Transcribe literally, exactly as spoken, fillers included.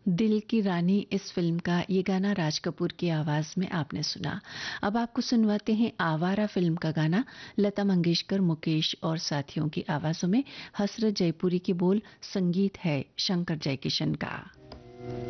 दिल की रानी इस फ़िल्म का ये गाना राज कपूर की आवाज़ में आपने सुना। अब आपको सुनवाते हैं आवारा फ़िल्म का गाना लता मंगेशकर, मुकेश और साथियों की आवाज़ों में। हसरत जयपुरी की बोल, संगीत है शंकर जयकिशन का।